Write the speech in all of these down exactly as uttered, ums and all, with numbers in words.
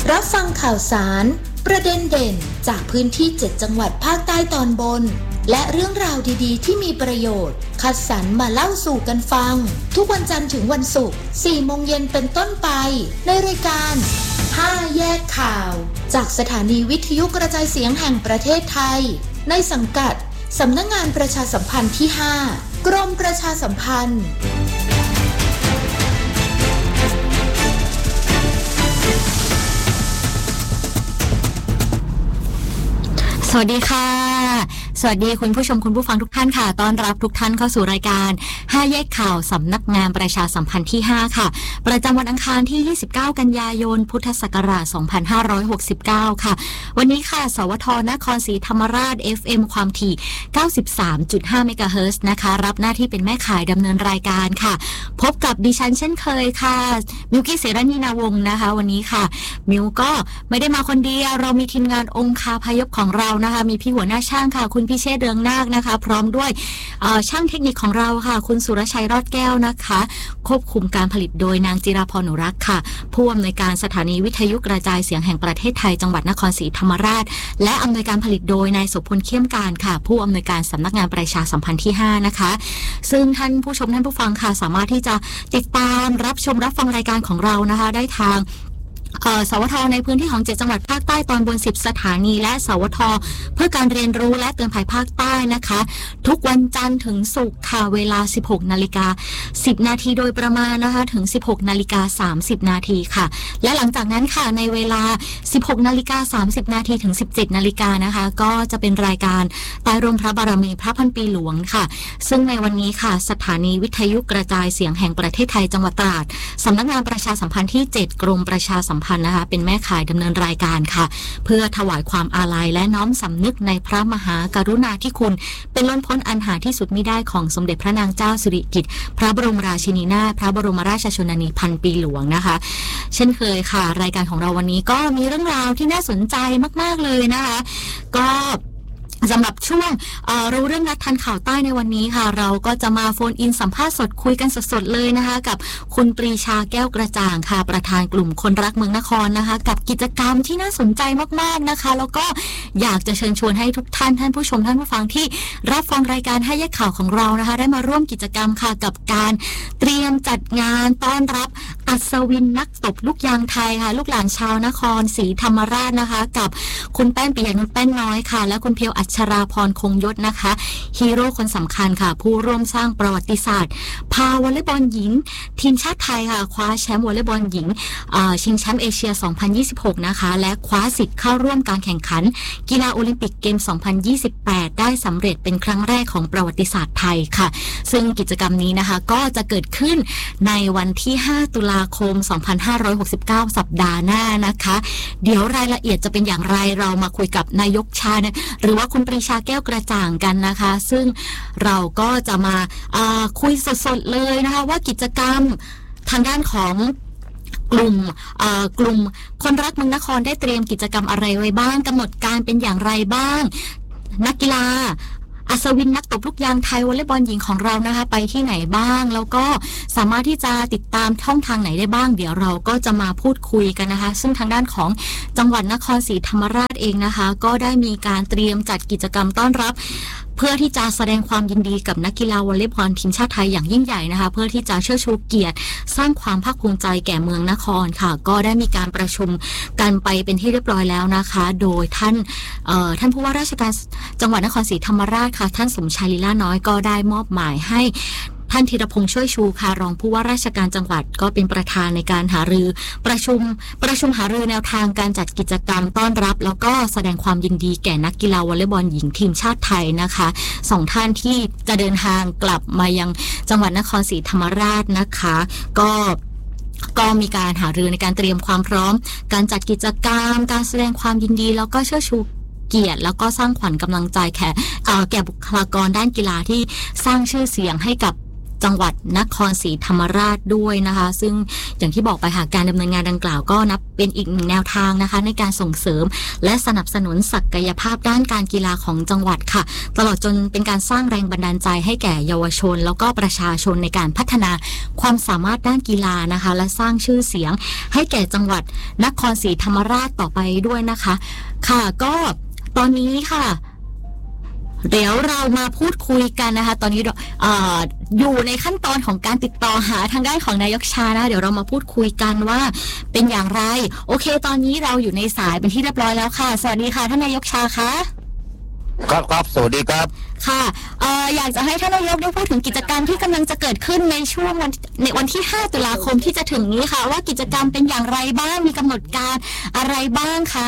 รับฟังข่าวสารประเด็นเด่นจากพื้นที่เจ็ดจังหวัดภาคใต้ตอนบนและเรื่องราวดีๆที่มีประโยชน์คัดสรรมาเล่าสู่กันฟังทุกวันจันทร์ถึงวันศุกร์ สี่โมงเย็นเป็นต้นไปในรายการห้าแยกข่าวจากสถานีวิทยุกระจายเสียงแห่งประเทศไทยในสังกัดสำนักงานประชาสัมพันธ์ที่ห้ากรมประชาสัมพันธ์สวัสดีค่ะสวัสดีคุณผู้ชมคุณผู้ฟังทุกท่านค่ะต้อนรับทุกท่านเข้าสู่รายการห้าแยกข่าวสำนักงานประชาสัมพันธ์ที่ห้าค่ะประจำวันอังคารที่ยี่สิบเก้ากันยายนพุทธศักราชสองพันห้าร้อยหกสิบเก้าค่ะวันนี้ค่ะสวทนครศรีธรรมราช เอฟ เอ็ม ความถี่ เก้าสิบสามจุดห้า เมกะเฮิรตซ์นะคะรับหน้าที่เป็นแม่ข่ายดำเนินรายการค่ะพบกับดิฉันเช่นเคยค่ะมิวกี้เสรณีนาวงศ์นะคะวันนี้ค่ะมิวก็ไม่ได้มาคนเดียวเรามีทีมงานองค์คาพยพของเรานะคะมีพี่หัวหน้าช่างค่ะคุณพิเชษฐ์เรืองนาคนะคะพร้อมด้วยช่างเทคนิคของเราค่ะคุณสุรชัยรอดแก้วนะคะควบคุมการผลิตโดยนางจิราพรหนูรักค่ะผู้อำนวยการสถานีวิทยุกระจายเสียงแห่งประเทศไทยจังหวัดนครศรีธรรมราชและอำนวยการผลิตโดยนายโสพลเขี้ยมการค่ะผู้อำนวยการสำนักงานประชาสัมพันธ์ที่ห้านะคะซึ่งท่านผู้ชมท่านผู้ฟังค่ะสามารถที่จะติดตามรับชมรับฟังรายการของเรานะคะได้ทางสวทในพื้นที่ของเจ็ดจังหวัดภาคใต้ตอนบนสิบสถานีและสวทเพื่อการเรียนรู้และเตือนภัยภาคใต้นะคะทุกวันจันทร์ถึงศุกร์ค่ะเวลา สิบหกนาฬิกาสิบนาทีโดยประมาณนะคะถึง สิบหกนาฬิกาสามสิบนาทีค่ะและหลังจากนั้นค่ะในเวลา สิบหกนาฬิกาสามสิบนาทีถึง สิบเจ็ดนาฬิกานะคะก็จะเป็นรายการใต้ร่มพระบารมีพระพันปีหลวงค่ะซึ่งในวันนี้ค่ะสถานีวิทยุกระจายเสียงแห่งประเทศไทยจังหวัดตราดสำนักงานประชาสัมพันธ์ที่เจ็ดกรมประชาสัมพันธ์นะคะเป็นแม่ข่ายดำเนินรายการค่ะเพื่อถวายความอาลัยและน้อมสำนึกในพระมหากรุณาธิคุณเป็นล้นพ้นอันหาที่สุดมิได้ของสมเด็จพระนางเจ้าสิริกิติ์พระบรมราชินีนาถพระบรมราชชนนีพันปีหลวงนะคะเช่นเคยค่ะรายการของเราวันนี้ก็มีเรื่องราวที่น่าสนใจมากๆเลยนะคะก็สำหรับช่วงรู้เรื่องนัดทันข่าวใต้ในวันนี้ค่ะเราก็จะมาโฟนอินสัมภาษณ์สดคุยกันสดๆเลยนะคะกับคุณปรีชาแก้วกระจ่างค่ะประธานกลุ่มคนรักเมืองนครนะคะกับกิจกรรมที่น่าสนใจมากๆนะคะแล้วก็อยากจะเชิญชวนให้ทุกท่านท่านผู้ชมท่านผู้ฟังที่รับฟังรายการให้แยกข่าวของเรานะคะได้มาร่วมกิจกรรมค่ะกับการเตรียมจัดงานต้อนรับอัศวินนักตบลูกยางไทยค่ะลูกหลานชาวนครศรีธรรมราชนะคะกับคุณแป้นปิยนุชแป้นน้อยค่ะและคุณเพียวอัชราพรคงยศนะคะฮีโร่คนสำคัญค่ะผู้ร่วมสร้างประวัติศาสตร์พาวอลเลย์บอลหญิงทีมชาติไทยค่ะคว้าแชมป์วอลเลย์บอลหญิงชิงแชมป์เอเชียสองพันยี่สิบหกนะคะและคว้าสิทธิ์เข้าร่วมการแข่งขันกีฬาโอลิมปิกเกมสองพันยี่สิบแปดได้สำเร็จเป็นครั้งแรกของประวัติศาสตร์ไทยค่ะซึ่งกิจกรรมนี้นะคะก็จะเกิดขึ้นในวันที่ห้าตุลาคมสองพันห้าร้อยหกสิบเก้าสัปดาห์หน้านะคะเดี๋ยวรายละเอียดจะเป็นอย่างไรเรามาคุยกับนายกชาเนี่ยหรือว่าคุณปรีชาแก้วกระจ่างกันนะคะซึ่งเราก็จะมาคุยสดๆเลยนะคะว่ากิจกรรมทางด้านของกลุ่มกลุ่มคนรักเมืองนครได้เตรียมกิจกรรมอะไรไว้บ้างกำหนดการเป็นอย่างไรบ้างนักกีฬาอัศวินนักตบลูกยางไทยวอลเลย์บอลหญิงของเรานะคะไปที่ไหนบ้างแล้วก็สามารถที่จะติดตามช่องทางไหนได้บ้างเดี๋ยวเราก็จะมาพูดคุยกันนะคะซึ่งทางด้านของจังหวัดนครศรีธรรมราชเองนะคะก็ได้มีการเตรียมจัดกิจกรรมต้อนรับเพื่อที่จะแสดงความยินดีกับนักกีฬาวอลเลย์บอลทีมชาติไทยอย่างยิ่งใหญ่นะคะเพื่อที่จะเชิดชูเกียรติสร้างความภาคภูมิใจแก่เมืองนครค่ะก็ได้มีการประชุมกันไปเป็นที่เรียบร้อยแล้วนะคะโดยท่านท่านผู้ว่าราชการจังหวัดนครศรีธรรมราชค่ะท่านสมชายลีลาน้อยก็ได้มอบหมายให้ท่านธีรพงษ์ช่วยชูค่ะรองผู้ว่าราชการจังหวัดก็เป็นประธานในการหารือประชุมประชุมหารือแนวทางการจัดกิจกรรมต้อนรับแล้วก็แสดงความยินดีแก่นักกีฬาวอลเลย์บอลหญิงทีมชาติไทยนะคะสองท่านที่จะเดินทางกลับมายังจังหวัดนครศรีธรรมราชนะคะก็ก็มีการหารือในการเตรียมความพร้อมการจัดกิจกรรมการแสดงความยินดีแล้วก็เชิดชูเกียรติแล้วก็สร้างขวัญกำลังใจแก่แก่บุคลากรด้านกีฬาที่สร้างชื่อเสียงให้กับจังหวัดนครศรีธรรมราชด้วยนะคะซึ่งอย่างที่บอกไปค่ะการดำเนินงานดังกล่าวก็นับเป็นอีกหนึ่งแนวทางนะคะในการส่งเสริมและสนับสนุนศักยภาพด้านการกีฬาของจังหวัดค่ะตลอดจนเป็นการสร้างแรงบันดาลใจให้แก่เยาวชนแล้วก็ประชาชนในการพัฒนาความสามารถด้านกีฬานะคะและสร้างชื่อเสียงให้แก่จังหวัดนครศรีธรรมราชต่อไปด้วยนะคะค่ะก็ตอนนี้ค่ะเดี๋ยวเรามาพูดคุยกันนะคะตอนนี้เอ่ออยู่ในขั้นตอนของการติดต่อหาทางด้านของนายกชานะเดี๋ยวเรามาพูดคุยกันว่าเป็นอย่างไรโอเคตอนนี้เราอยู่ในสายเป็นที่เรียบร้อยแล้วค่ะสวัสดีค่ะท่านนายกชาคะครับครับสวัสดีครับค่ะเอ่ออยากจะให้ท่านนายกได้พูดถึงกิจกรรมที่กำลังจะเกิดขึ้นในช่วงวันในวันที่ห้าตุลาคมที่จะถึงนี้ค่ะว่ากิจกรรมเป็นอย่างไรบ้างมีกำหนดการอะไรบ้างคะ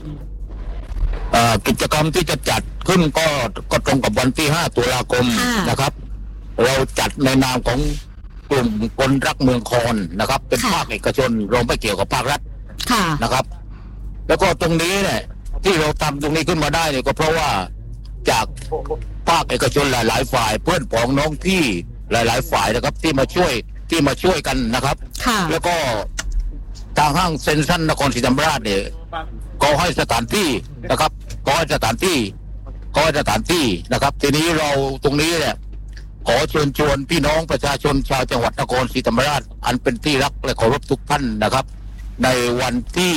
กิจกรรมที่จะจัดขึ้นก็ก็ตรงกับวันที่ห้าตุลาคมนะครับเราจัดในนามของกลุ่มคนรักเมืองคอนนะครับเป็นภาคเอกชนเราไม่เกี่ยวกับภาครัฐนะครับแล้วก็ตรงนี้เนี่ยที่เราทำตรงนี้ขึ้นมาได้เนี่ยก็เพราะว่าจากภาคเอกชนหลายๆฝ่ายเพื่อนพ้องน้องพี่หลายๆฝ่ายนะครับที่มาช่วยที่มาช่วยกันนะครับแล้วก็ทางห้างเซ็นทรัลนครศรีธรรมราชเนี่ยก็ให้สถานที่นะครับก็ให้สถานที่ก็ให้สถานที่นะครับทีนี้เราตรงนี้เนี่ยขอเชิญชวนพี่น้องประชาชนชาวจังหวัดนครศรีธรรมราชอันเป็นที่รักและเคารพทุกท่านนะครับในวันที่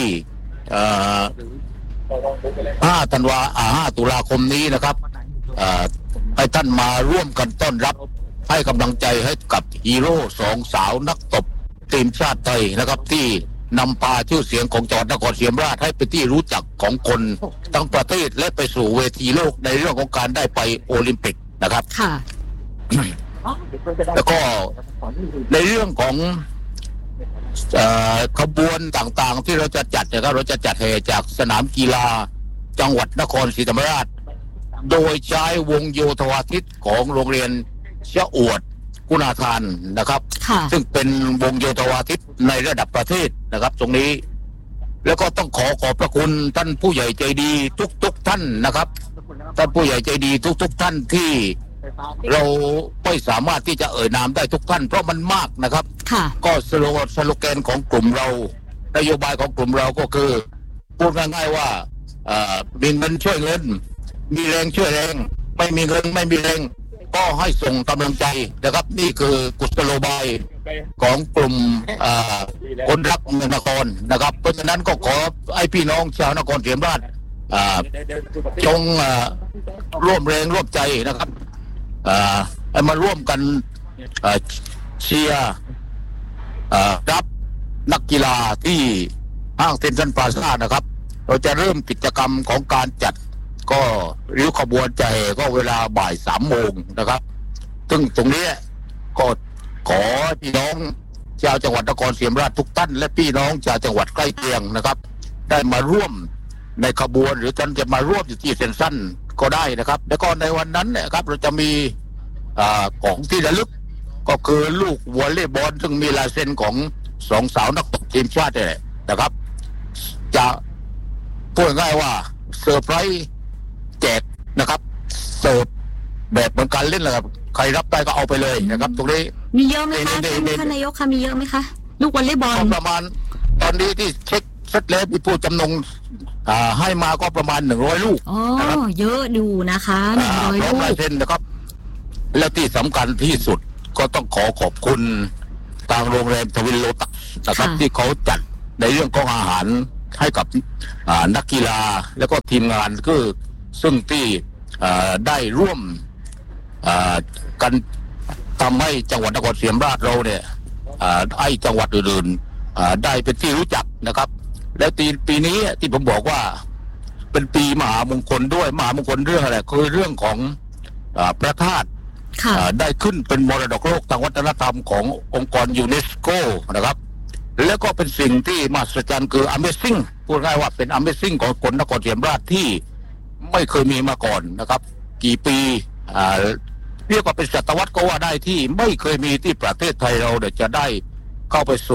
ห้าธันวาคมห้าตุลาคมนี้นะครับให้ท่านมาร่วมกันต้อนรับให้กำลังใจให้กับฮีโร่สองสาวนักตบทีมชาติไทยนะครับที่นำพาชื่อเสียงของจังหวัดนครศรีธรรมราชให้เป็นที่รู้จักของคนทั้งประเทศและไปสู่เวทีโลกในเรื่องของการได้ไปโอลิมปิกนะครับค่ะ แล้วก็ในเรื่องของขบวนต่างๆที่เราจะจัดนะครับเราจะจัดแห่จากสนามกีฬาจังหวัดนครศรีธรรมราชโดยใช้วงโยธวาทิตของโรงเรียนชะอวดกุณาทานนะครับซึ่งเป็นวงโยธวาทิตในระดับประเทศนะครับตรงนี้แล้วก็ต้องขอขอบพระคุณท่านผู้ใหญ่ใจดีทุกๆท่านนะครับท่านผู้ใหญ่ใจดีทุกๆท่านที่เราไม่สามารถที่จะเอ่ยนามได้ทุกท่านเพราะมันมากนะครับก็สโลสโลแกนของกลุ่มเรานโยบายของกลุ่มเราก็คือพูดง่ายๆว่ามีเงินช่วยเงินมีแรงช่วยแรงไม่มีเงินไม่มีแรงก็ให้ส่งกำลังใจนะครับนี่คือกุศโลบายของกลุ่มคนรักเมืองนครนะครับเพราะฉะนั้นก็ขอให้พี่น้องชาวนครศรีธรรมราชจงร่วมแรงร่วมใจนะครับให้มาร่วมกันเชียร์รับนักกีฬาที่ห้างเซ็นทรัลพลาซ่านะครับเราจะเริ่มกิจกรรมของการจัดก็ริ้วขบวนใจก็เวลาบ่ายสามโมงนะครับซึ่งตรงนี้ก็ขอพี่น้องชาวจังหวัดนครศรีธรรมราชทุกท่านและพี่น้องชาวจังหวัดใกล้เคียงนะครับได้มาร่วมในขบวนหรือท่านจะมาร่วมอยู่ที่เซ็นทรัลก็ได้นะครับแล้วก็ในวันนั้นเนี่ยครับเราจะมีของที่ระลึกก็คือลูกวอลเลย์บอลซึ่งมีลายเซ็นของสองสาวนักตบทีมชาติเนี่ยนะครับจะพูดง่ายว่าเซอร์ไพรส์แจกนะครับเสิร์ฟแบบเหมือนการเล่นเลยครับใครรับได้ก็เอาไปเลยนะครับตรงนี้มีเยอะไหมคะท่านนายกคะมีเยอะไหมคะลูกวอลเลย์บอลประมาณตอนนี้ที่เช็คเสร็จแล้วมีผู้จำนงให้มาก็ประมาณหนึ่งร้อยลูกอ๋อเยอะดูนะคะหนึ่งร้อยลูกเซ็นนะครับและที่สำคัญที่สุดก็ต้องขอขอบคุณทางโรงแรมทวินโลตัสนะครับที่เขาจัดในเรื่องของอาหารให้กับนักกีฬาแล้วก็ทีมงานคือซึ่งที่ได้ร่วมกันทำให้จังหวัดนครศรีธรรมราชเราเนี่ยไอ้จังหวัดอื่นๆได้เป็นที่รู้จักนะครับแล้วปีปีนี้ที่ผมบอกว่าเป็นปีมหามงคลด้วยมหามงคลเรื่องอะไรคือเรื่องของพระธาตุได้ขึ้นเป็นมรดกโลกทางวัฒนธรรมขององค์กรยูเนสโกนะครับแล้วก็เป็นสิ่งที่มหัศจรรย์คือ Amazing พูดง่ายว่าเป็น Amazing ของคนนครศรีธรรมราชที่ไม่เคยมีมาก่อนนะครับกี่ปีเรียกว่าเป็นศตวรรษก็ว่าได้ที่ไม่เคยมีที่ประเทศไทยเราเนี่ยจะได้เข้าไปสู่